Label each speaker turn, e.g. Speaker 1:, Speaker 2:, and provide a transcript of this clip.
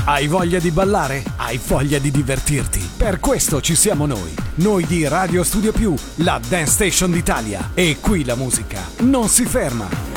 Speaker 1: Hai voglia di ballare? Hai voglia di divertirti? Per questo ci siamo noi di Radio Studio Più, la Dance Station d'Italia. E qui la musica non si ferma.